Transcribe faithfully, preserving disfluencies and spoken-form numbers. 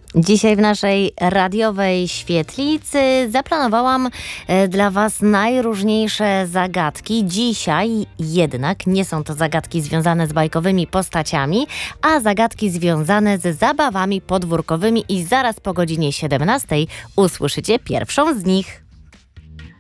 Dzisiaj w naszej radiowej świetlicy zaplanowałam e, dla Was najróżniejsze zagadki. Dzisiaj jednak nie są to zagadki związane z bajkowymi postaciami, a zagadki związane z zabawami podwórkowymi i zaraz po godzinie siedemnastej usłyszycie pierwszą z nich.